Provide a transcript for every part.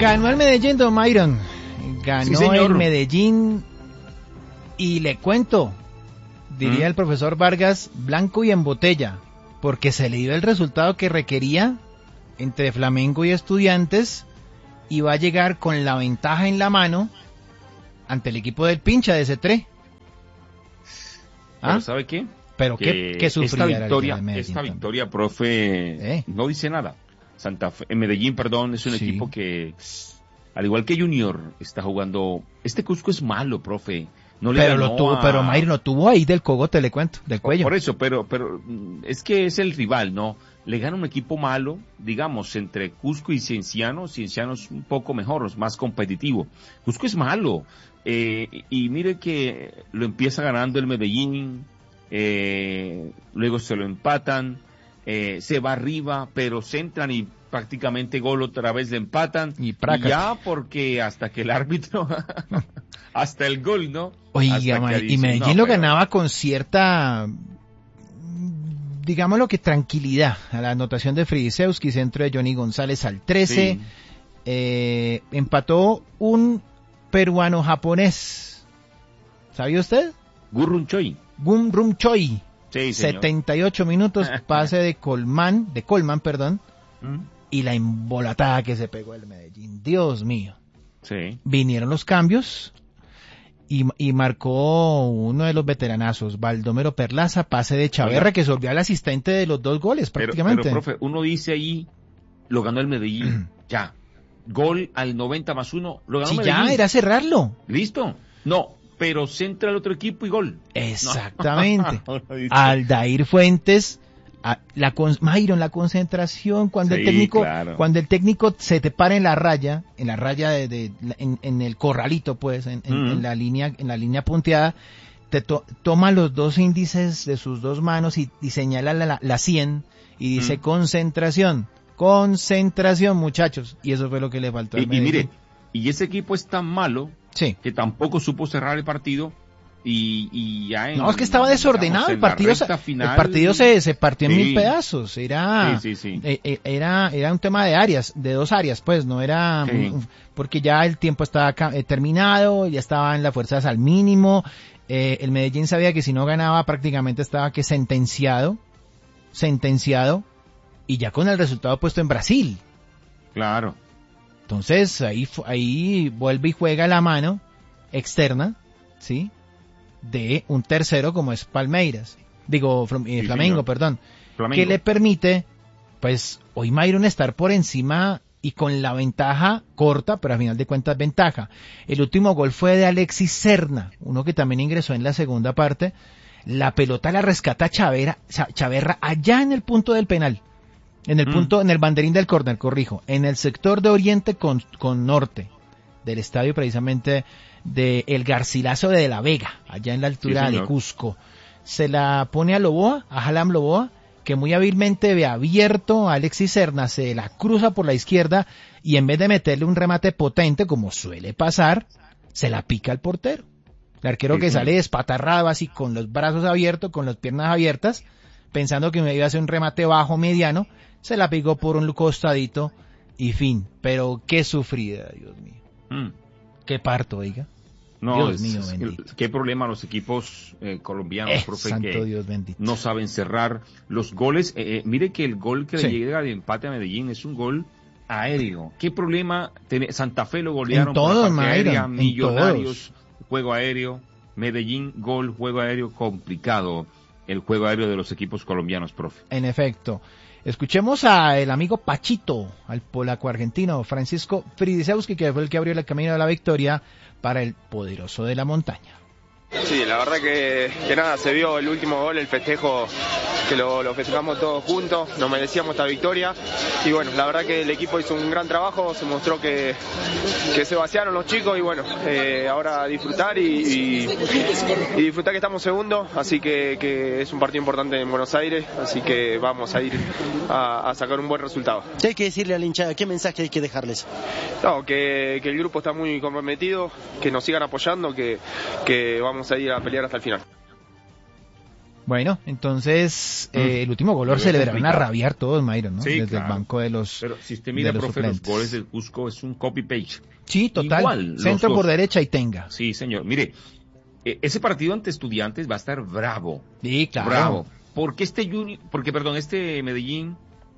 Ganó el Medellín, don Myron. Ganó Sí, el Medellín. Y le cuento, diría el profesor Vargas, blanco y en botella, porque se le dio el resultado que requería entre Flamengo y Estudiantes, y va a llegar con la ventaja en la mano ante el equipo del Pincha de C3. ¿Pero sabe qué? Pero qué sufría esta victoria, profe, no dice nada. Medellín, perdón, es un equipo que, al igual que Junior, está jugando. Este Cusco es malo, profe. No le pero lo tuvo, pero Mayr lo tuvo ahí del cogote, le cuento, del cuello. Por eso, pero es que es el rival, ¿no? Le gana un equipo malo, digamos, entre Cusco y Cienciano. Cienciano es un poco mejor, es más competitivo. Cusco es malo. Y mire que lo empieza ganando el Medellín, luego se lo empatan, se va arriba, pero centran y prácticamente gol otra vez le empatan. Y ya porque hasta que el árbitro, hasta el gol, ¿no? Oiga, y Medellín lo ganaba con cierta, digámoslo que tranquilidad, a la anotación de Fridisewski, centro de Johnny González al 13, empató un peruano-japonés, ¿sabía usted? Gurrum Choi. Sí, 78 minutos, pase de Colman, y la embolatada que se pegó el Medellín, Dios mío. Sí. Vinieron los cambios y marcó uno de los veteranazos, Baldomero Perlaza, pase de Chaverra, que se volvió al asistente de los dos goles prácticamente. Pero profe, uno dice ahí, lo ganó el Medellín, ya. Gol al 90+1, lo ganó Medellín. Ya, era cerrarlo. Listo. No, pero centra el otro equipo y gol. Exactamente. Aldair Fuentes, la concentración cuando el técnico se te para en la raya en el corralito, pues, en la línea punteada, te toma los dos índices de sus dos manos y señala la 100 y dice concentración, muchachos, y eso fue lo que le faltó al Medellín. Y mire, y ese equipo es tan malo que tampoco supo cerrar el partido. Y ya es que estaba desordenado, el partido se partió en 1000 pedazos, era un tema de áreas, de dos áreas, pues, no era, porque ya el tiempo estaba terminado, ya estaban las fuerzas al mínimo, el Medellín sabía que si no ganaba prácticamente estaba sentenciado, y ya con el resultado puesto en Brasil. Claro. Entonces, ahí vuelve y juega la mano externa, ¿sí?, de un tercero como es Palmeiras, Flamengo, que le permite, pues, hoy Myron estar por encima y con la ventaja corta, pero a final de cuentas ventaja. El último gol fue de Alexis Serna, uno que también ingresó en la segunda parte. La pelota la rescata Chaverra allá en el punto del penal, en el banderín del córner, en el sector de oriente con norte del estadio, precisamente de el Garcilaso de la Vega, allá en la altura de Cusco. Se la pone a Halam Loboa, que muy hábilmente ve abierto a Alexis Serna, se la cruza por la izquierda y en vez de meterle un remate potente, como suele pasar, se la pica al portero. El arquero que sale despatarrado así, con los brazos abiertos, con las piernas abiertas, pensando que me iba a hacer un remate bajo mediano, se la picó por un costadito y fin. Pero qué sufrida, Dios mío. Qué parto, oiga. No, Dios mío, bendito. Qué problema los equipos colombianos, profe, santo que Dios bendito. No saben cerrar los goles. Mire que el gol que le llega de empate a Medellín es un gol aéreo. ¿Qué problema? Santa Fe lo golearon en todos, por la parte aérea, en Millonarios, todos. Juego aéreo, Medellín, gol, juego aéreo, complicado el juego aéreo de los equipos colombianos, profe. En efecto. Escuchemos al amigo Pachito, al polaco argentino Francisco Fridisewski, que fue el que abrió el camino de la victoria para el poderoso de la montaña. Sí, la verdad que nada, se vio el último gol, el festejo, que lo festejamos todos juntos, nos merecíamos esta victoria y bueno, la verdad que el equipo hizo un gran trabajo, se mostró que se vaciaron los chicos y bueno, ahora disfrutar y disfrutar que estamos segundos, así que es un partido importante en Buenos Aires, así que vamos a ir a sacar un buen resultado. ¿Qué hay que decirle a la hinchada? ¿Qué mensaje hay que dejarles? No, que el grupo está muy comprometido, que nos sigan apoyando, que vamos a ir a pelear hasta el final. Bueno, entonces el último gol se le verán a rabiar todos, Myron, ¿no? Sí, desde claro. el banco de los Pero si usted mira, profe, los goles del Cusco es un copy-paste. Sí, total. Igual, centro por derecha y tenga. Sí, señor. Mire, ese partido ante Estudiantes va a estar bravo. Sí, claro. Bravo. Porque este Medellín,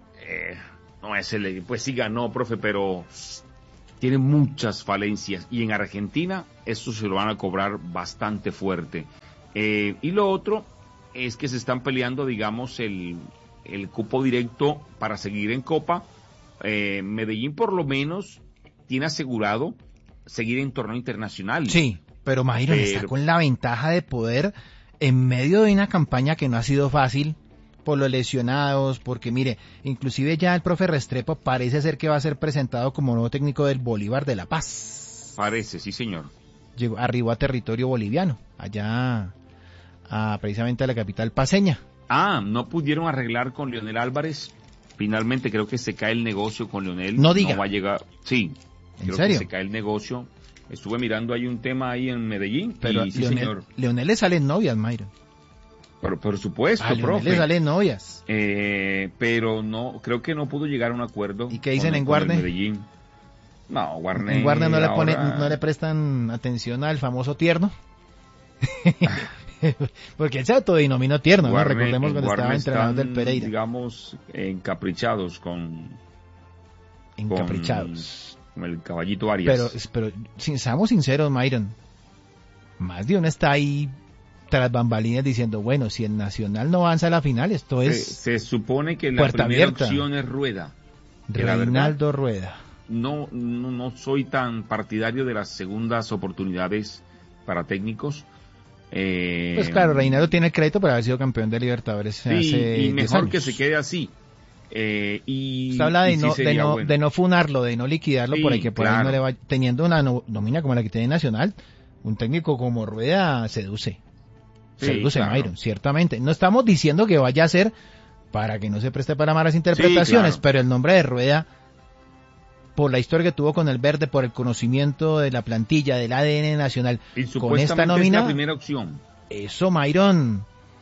pues sí ganó, profe, pero tiene muchas falencias. Y en Argentina, eso se lo van a cobrar bastante fuerte. Y lo otro es que se están peleando, digamos, el cupo directo para seguir en Copa. Medellín, por lo menos, tiene asegurado seguir en torneo internacional. Sí, pero Myron está con la ventaja de poder, en medio de una campaña que no ha sido fácil, por los lesionados, porque mire, inclusive ya el profe Restrepo parece ser que va a ser presentado como nuevo técnico del Bolívar de La Paz. Parece, sí señor. Arribó a territorio boliviano, allá precisamente a la capital paceña. No pudieron arreglar con Leonel Álvarez. Finalmente creo que se cae el negocio con Leonel. No diga. No va a llegar. Sí. ¿En creo serio? Que se cae el negocio. Estuve mirando ahí un tema ahí en Medellín. Pero y, sí, señor. Leonel le salen novias, Myron. Pero por supuesto, Leonel profe. le salen novias. Pero no, creo que no pudo llegar a un acuerdo. ¿Y qué dicen en Guarne? Medellín? No, Guarne. En Guarne no le prestan atención al famoso tierno. Porque él se autodenominó tierno, ¿no? Recordemos cuando estaba entrenador del Pereira. Digamos, encaprichados con el caballito Arias. Pero seamos sinceros, Myron. Más de uno está ahí tras bambalinas diciendo, bueno, si el Nacional no avanza a la final, esto es se supone que la primera abierta. Opción es Rueda. Reinaldo Rueda. No soy tan partidario de las segundas oportunidades para técnicos. Pues claro, Reinaldo tiene el crédito por haber sido campeón de Libertadores hace y mejor 10 años. que se quede así. Usted habla de no funarlo, de no liquidarlo, por ahí que por ahí no le va, teniendo una nómina como la que tiene Nacional, un técnico como Rueda seduce, claro. Myron, ciertamente. No estamos diciendo que vaya a ser para que no se preste para malas interpretaciones, claro. Pero el nombre de Rueda, por la historia que tuvo con el verde, por el conocimiento de la plantilla, del ADN nacional, con esta nómina, es la primera opción. Eso, Myron,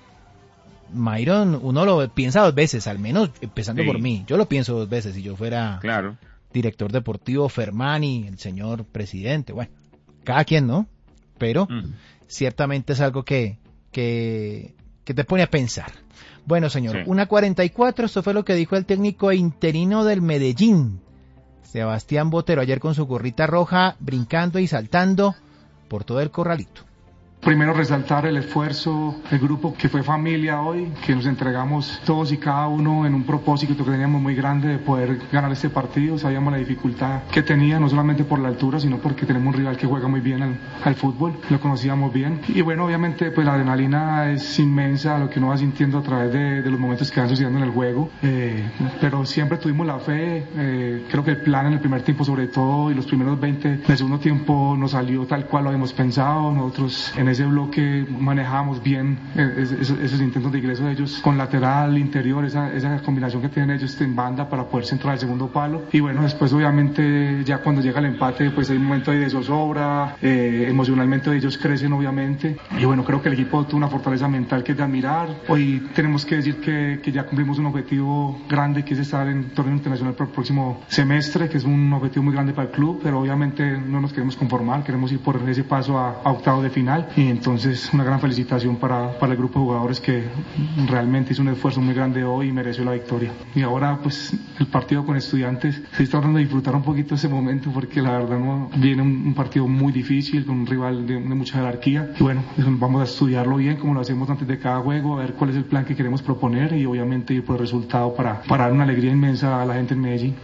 uno lo piensa 2 veces, al menos empezando por mí. Yo lo pienso 2 veces si yo fuera director deportivo, Fermani, el señor presidente. Bueno, cada quien, ¿no? Pero ciertamente es algo que te pone a pensar. Bueno, señor, 1:44, esto fue lo que dijo el técnico interino del Medellín, Sebastián Botero, ayer con su gorrita roja, brincando y saltando por todo el corralito. Primero resaltar el esfuerzo del grupo que fue familia hoy, que nos entregamos todos y cada uno en un propósito que teníamos muy grande de poder ganar este partido. Sabíamos la dificultad que tenía, no solamente por la altura, sino porque tenemos un rival que juega muy bien al fútbol, lo conocíamos bien. Y bueno, obviamente pues la adrenalina es inmensa, lo que uno va sintiendo a través de los momentos que van sucediendo en el juego, pero siempre tuvimos la fe. Creo que el plan en el primer tiempo sobre todo y los primeros 20 del segundo tiempo nos salió tal cual lo habíamos pensado. Nosotros en ese bloque manejamos bien esos intentos de ingreso de ellos con lateral, interior, esa combinación que tienen ellos en banda para poder centrar el segundo palo. Y bueno, después obviamente ya cuando llega el empate pues hay un momento de zozobra, emocionalmente ellos crecen obviamente, y bueno, creo que el equipo tuvo una fortaleza mental que es de admirar. Hoy tenemos que decir que ya cumplimos un objetivo grande, que es estar en torneo internacional para el próximo semestre, que es un objetivo muy grande para el club, pero obviamente no nos queremos conformar, queremos ir por ese paso a octavos de final. Y entonces una gran felicitación para el grupo de jugadores que realmente hizo un esfuerzo muy grande hoy y mereció la victoria. Y ahora pues el partido con Estudiantes, se está tratando de disfrutar un poquito ese momento, porque la verdad no viene un partido muy difícil con un rival de mucha jerarquía, y bueno, vamos a estudiarlo bien como lo hacemos antes de cada juego, a ver cuál es el plan que queremos proponer y obviamente ir por el resultado para dar una alegría inmensa a la gente en Medellín.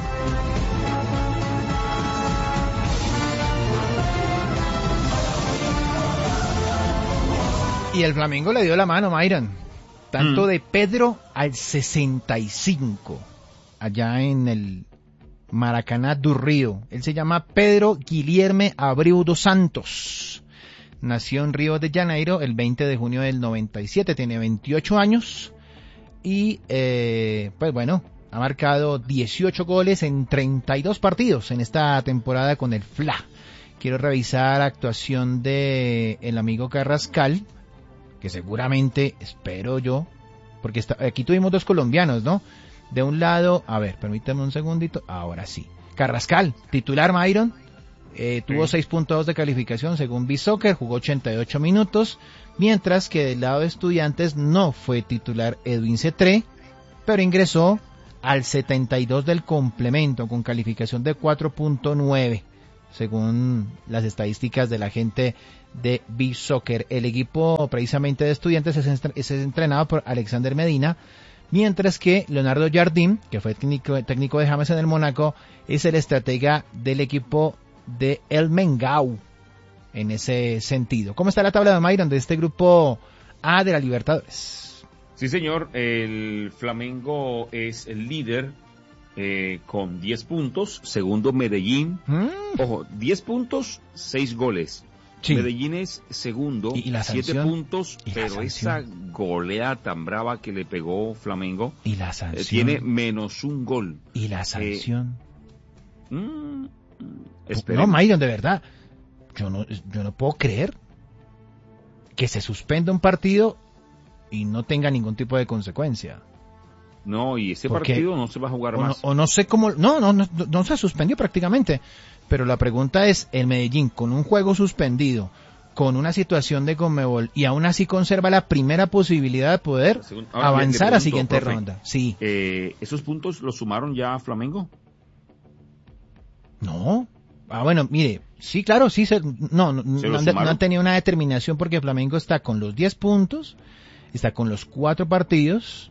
Y el Flamengo le dio la mano, Myron. Tanto de Pedro al 65, allá en el Maracaná do Río. Él se llama Pedro Guilherme Abreu dos Santos. Nació en Río de Janeiro el 20 de junio del 97, tiene 28 años. Y, pues bueno, ha marcado 18 goles en 32 partidos en esta temporada con el FLA. Quiero revisar actuación de el amigo Carrascal, que seguramente, espero yo, porque aquí tuvimos dos colombianos, ¿no? De un lado, a ver, permítame un segundito, ahora sí. Carrascal, titular Myron, tuvo 6.2 de calificación según B-Soccer, jugó 88 minutos, mientras que del lado de Estudiantes no fue titular Edwin Cetré, pero ingresó al 72 del complemento con calificación de 4.9, según las estadísticas de la gente de B-Soccer. El equipo precisamente de Estudiantes es entrenado por Alexander Medina, mientras que Leonardo Jardim, que fue técnico de James en el Mónaco, es el estratega del equipo de El Mengao en ese sentido. ¿Cómo está la tabla de Myron de este grupo A de la Libertadores? Sí, señor, el Flamengo es el líder con 10 puntos, segundo Medellín, ojo, 10 puntos, 6 goles. Sí. Medellín es segundo, ¿Y la 7 puntos, pero esa goleada tan brava que le pegó Flamengo, ¿y la sanción? Tiene -1 gol. ¿Y la sanción? No, Myron, de verdad, yo no puedo creer que se suspenda un partido y no tenga ningún tipo de consecuencia. No, y ese partido no se va a jugar más. No sé cómo, no se suspendió prácticamente. Pero la pregunta es, el Medellín con un juego suspendido, con una situación de Conmebol, y aún así conserva la primera posibilidad de poder avanzar a siguiente ronda. Sí. ¿Esos puntos los sumaron ya a Flamengo? No. Bueno, mire, sí, claro, sí, no han tenido una determinación porque Flamengo está con los 10 puntos, está con los 4 partidos.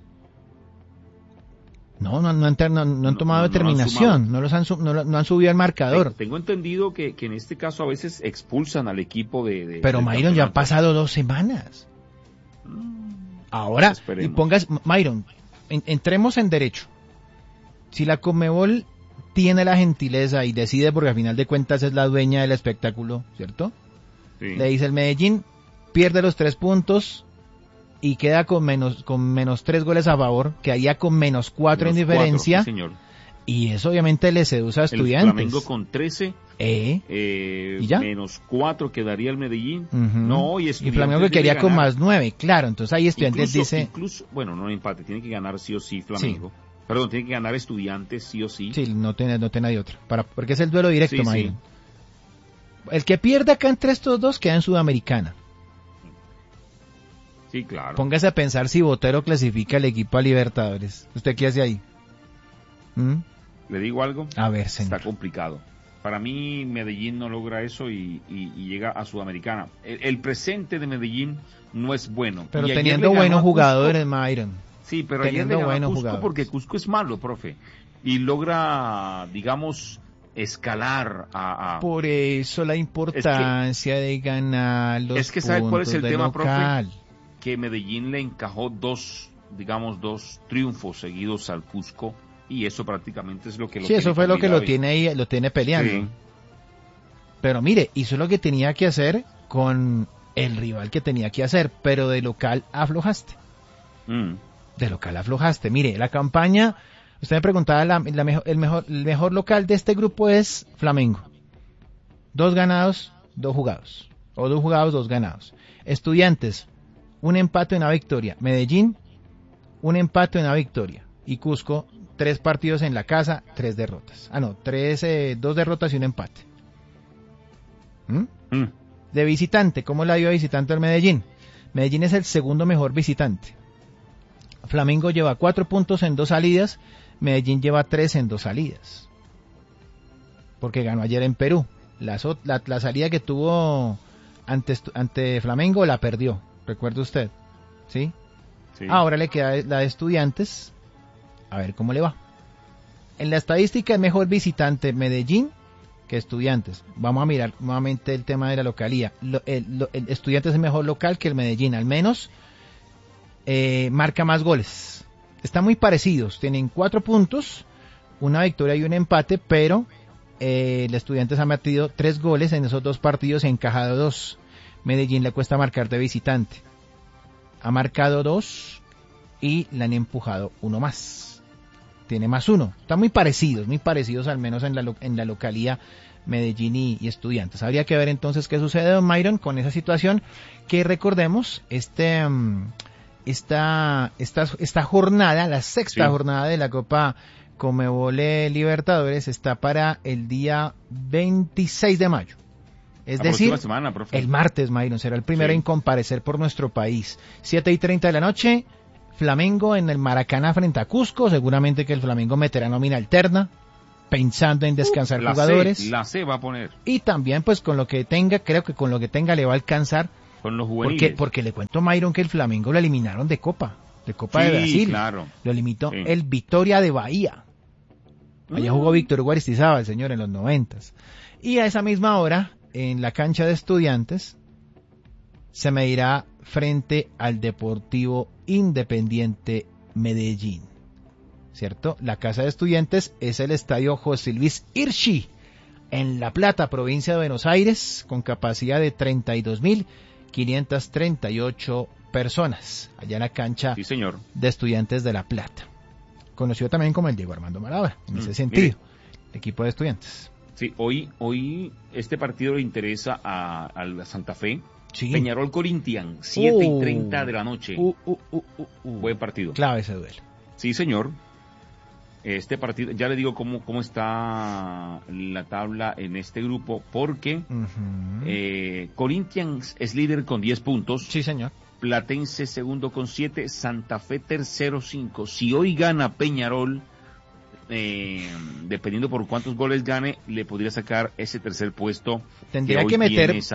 No han tomado determinación, no han subido el marcador. Tengo entendido que en este caso a veces expulsan al equipo de Pero Myron, ya han pasado 2 semanas. Ahora, y Myron, entremos en derecho. Si la Conmebol tiene la gentileza y decide, porque al final de cuentas es la dueña del espectáculo, ¿cierto? Sí. Le dice el Medellín, pierde los 3 puntos y queda con menos 3 goles a favor, quedaría con -4 en diferencia. 4, sí, señor. Y eso obviamente le seduce a Estudiantes. El Flamengo con 13, ¿y ya? -4 quedaría el Medellín. No, y Flamengo que quedaría con +9, claro. Entonces ahí Estudiantes dice... Bueno, no empate, tiene que ganar sí o sí Flamengo. Sí. Perdón, tiene que ganar Estudiantes sí o sí. Sí, no tiene de otra. porque es el duelo directo, Myron. Sí. El que pierda acá entre estos dos queda en Sudamericana. Sí, claro. Póngase a pensar si Botero clasifica al equipo a Libertadores. ¿Usted qué hace ahí? ¿Le digo algo? A ver, señor. Está complicado. Para mí, Medellín no logra eso y llega a Sudamericana. El presente de Medellín no es bueno. Pero teniendo buenos jugadores, Myron. Sí, pero ayer le ganó a Cusco porque Cusco es malo, profe. Y logra, digamos, escalar a... Por eso la importancia de ganar los puntos. Es que ¿sabe cuál es el tema, local? Profe? Que Medellín le encajó 2 triunfos seguidos al Cusco y eso prácticamente es lo que lo tiene. Sí, eso fue lo que lo tiene peleando. Sí. Pero mire, hizo lo que tenía que hacer con el rival que tenía que hacer, pero de local aflojaste. De local aflojaste. Mire, la campaña, usted me preguntaba, el mejor local de este grupo es Flamengo. 2 ganados, 2 jugados. O 2 jugados, 2 ganados. Estudiantes, 1 empate, 1 victoria. Medellín, 1 empate, 1 victoria. Y Cusco, 3 partidos en la casa, 3 derrotas. 2 derrotas y 1 empate. De visitante, ¿cómo la dio visitante al Medellín? Medellín es el segundo mejor visitante. Flamengo lleva 4 puntos en 2 salidas, Medellín lleva 3 en 2 salidas. Porque ganó ayer en Perú. La salida que tuvo ante Flamengo la perdió. ¿Recuerda usted? ¿Sí? Sí. Ahora le queda la de Estudiantes. A ver cómo le va. En la estadística es mejor visitante Medellín que Estudiantes. Vamos a mirar nuevamente el tema de la localía. El Estudiantes es mejor local que el Medellín. Al menos marca más goles. Están muy parecidos. Tienen 4 puntos, 1 victoria y 1 empate, pero el Estudiantes ha metido 3 goles en esos 2 partidos y ha encajado 2. Medellín le cuesta marcar de visitante. Ha marcado 2 y le han empujado 1 más. tiene +1. Están muy parecidos al menos en la localía Medellín y Estudiantes. Habría que ver entonces qué sucede, don Myron, con esa situación, que recordemos, esta jornada, la sexta jornada de la Copa Conmebol Libertadores, está para el día 26 de mayo. Es decir, semana, el martes, Myron, será el primero en comparecer por nuestro país. 7:30 de la noche, Flamengo en el Maracaná frente a Cusco. Seguramente que el Flamengo meterá nómina alterna, pensando en descansar jugadores. La C va a poner. Y también, pues, con lo que tenga, creo que con lo que tenga le va a alcanzar. Con los juveniles. Porque le cuento, Myron, que el Flamengo lo eliminaron de Copa de Brasil. Claro. Lo limitó el Vitória de Bahía. Allá jugó Víctor Hugo Aristizábal, señor, en los 90s. Y a esa misma hora, en la cancha de Estudiantes, se medirá frente al Deportivo Independiente Medellín, ¿cierto? La casa de Estudiantes es el estadio José Luis Hirschi, en La Plata, provincia de Buenos Aires, con capacidad de 32.538 personas, allá en la cancha de Estudiantes de La Plata, conocido también como el Diego Armando Maradona, en ese sentido, el equipo de Estudiantes. Sí, hoy este partido le interesa a la Santa Fe. Sí. Peñarol Corinthians, 7:30 de la noche. Buen partido. Clave ese duelo. Sí, señor. Este partido, ya le digo cómo está la tabla en este grupo, porque Corinthians es líder con 10 puntos. Sí, señor. Platense segundo con 7, Santa Fe tercero 5. Si hoy gana Peñarol, dependiendo por cuántos goles gane, le podría sacar ese tercer puesto. Tendría que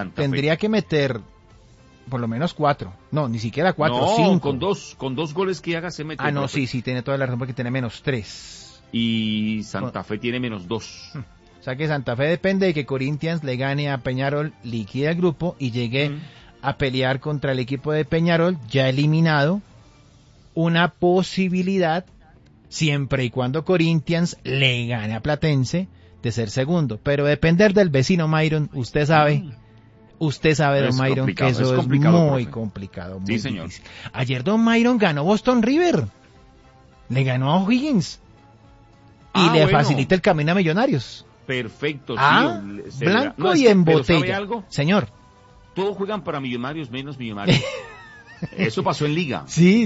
meter por lo menos 4. No, ni siquiera 4, 5. Con dos goles que haga se mete. Ah, no, sí, tiene toda la razón, porque tiene -3. Y Santa Fe tiene -2. O sea que Santa Fe depende de que Corinthians le gane a Peñarol, liquide el grupo y llegue a pelear contra el equipo de Peñarol, ya eliminado. Una posibilidad, siempre y cuando Corinthians le gane a Platense, de ser segundo. Pero depender del vecino, Myron, usted sabe, don Myron, que eso es muy complicado. Muy señor. Difícil. Ayer don Myron ganó Boston River. Le ganó a O'Higgins. Y le facilita el camino a Millonarios. Perfecto. Blanco y en botella. ¿Sabe algo? Señor. Todos juegan para Millonarios menos Millonarios. Eso pasó en Liga. Sí.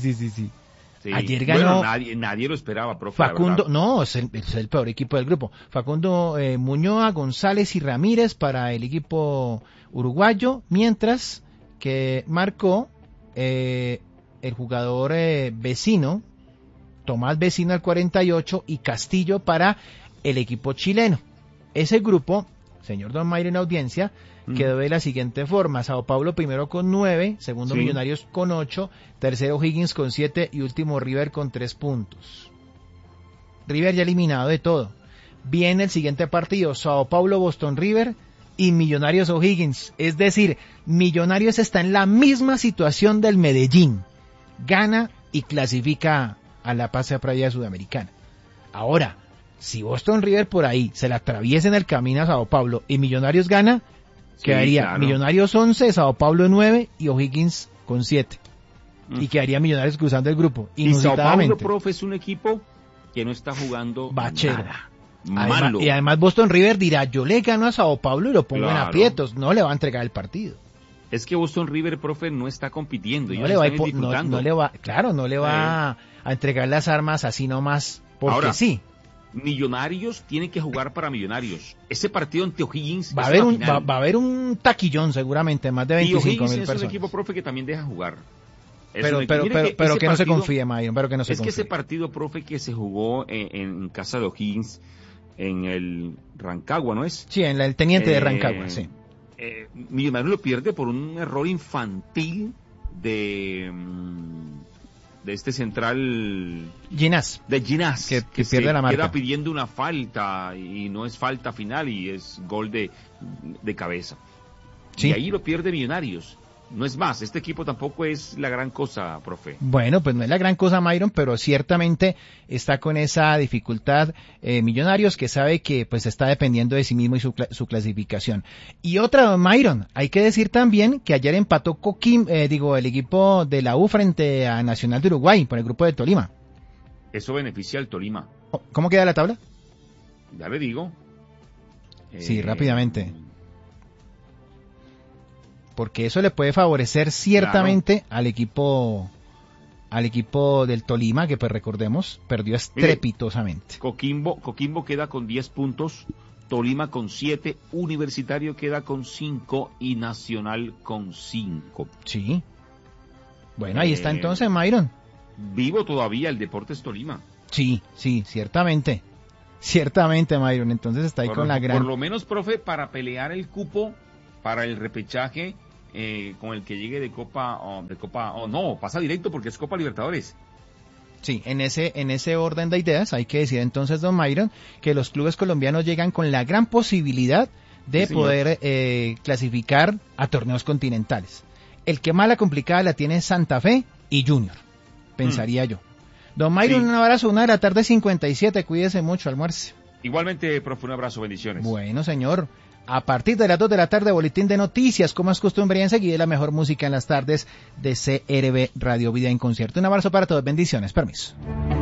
Sí. Ayer ganó. Bueno, nadie lo esperaba, profe. Facundo, no, es el peor equipo del grupo. Facundo Muñoa, González y Ramírez para el equipo uruguayo, mientras que marcó el jugador vecino, Tomás Vecino al 48 y Castillo para el equipo chileno. Ese grupo, señor Don Mayra en audiencia, quedó de la siguiente forma: Sao Paulo primero con 9, segundo Millonarios con 8, tercero Higgins con 7 y último River con 3 puntos. River ya eliminado de todo. Viene el siguiente partido: Sao Paulo, Boston River y Millonarios O'Higgins. Es decir, Millonarios está en la misma situación del Medellín. Gana y clasifica a la fase previa sudamericana. Ahora, si Boston River por ahí se la atraviesa en el camino a Sao Paulo y Millonarios gana, quedaría Millonarios 11, Sao Paulo 9 y O'Higgins con 7. Y quedaría Millonarios cruzando el grupo. Y Sao Paulo, profe, es un equipo que no está jugando nada. Malo. Y además Boston River dirá: yo le gano a Sao Paulo y lo pongo en aprietos. No le va a entregar el partido. Es que Boston River, profe, no está compitiendo. No le va a entregar las armas así nomás porque ahora, sí. Millonarios tiene que jugar para Millonarios. Ese partido ante O'Higgins va a haber un taquillón seguramente, más de 25,000 personas. Es un equipo, profe, que también deja jugar. Pero que no se confíe, Mayon, pero que no se confíe. Es que ese partido, profe, que se jugó en casa de O'Higgins, en el Rancagua, ¿no es? Sí, en el Teniente de Rancagua, sí. Millonarios lo pierde por un error infantil de este central Ginás, que pierde la marca. Queda pidiendo una falta y no es falta final y es gol de cabeza. Sí. Y ahí lo pierde Millonarios. No es más, este equipo tampoco es la gran cosa, profe. Bueno, pues no es la gran cosa, Myron, pero ciertamente está con esa dificultad Millonarios, que sabe que pues está dependiendo de sí mismo y su clasificación. Y otra, Myron, hay que decir también que ayer empató el equipo de la U frente a Nacional de Uruguay por el grupo de Tolima. Eso beneficia al Tolima. ¿Cómo queda la tabla? Ya le digo. Sí, rápidamente. Porque eso le puede favorecer ciertamente al equipo del Tolima, que pues recordemos, perdió estrepitosamente. Mire, Coquimbo queda con 10 puntos, Tolima con 7, Universitario queda con 5 y Nacional con 5. Sí. Bueno, ahí está entonces, Myron. Vivo todavía el Deportes Tolima. Sí, ciertamente. Ciertamente, Myron. Entonces está ahí con la gran... Por lo menos, profe, para pelear el cupo para el repechaje con el que llegue de Copa, pasa directo porque es Copa Libertadores. Sí, en ese orden de ideas hay que decir entonces, don Myron, que los clubes colombianos llegan con la gran posibilidad de poder clasificar a torneos continentales. El que más la complicada la tiene Santa Fe y Junior, pensaría yo. Don Myron, un abrazo, 1:57, cuídese mucho, almuerce. Igualmente, profe, un abrazo, bendiciones. Bueno, señor, a partir de las 2 de la tarde, boletín de noticias, como es costumbre, y enseguida la mejor música en las tardes de CRB Radio Vida en Concierto. Un abrazo para todos, bendiciones, permiso.